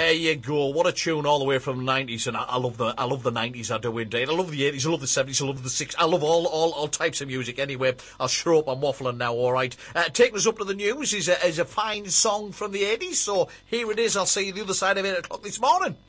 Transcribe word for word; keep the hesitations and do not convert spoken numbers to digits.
There you go. What a tune all the way from the nineties, and I, I love the I love the nineties. I do indeed. I love the eighties. I love the seventies. I love the sixties. I love all all all types of music. Anyway, I'll shut up. I'm waffling now. All right. Uh, taking us up to the news is a is a fine song from the eighties. So here it is. I'll see you the other side of eight o'clock this morning.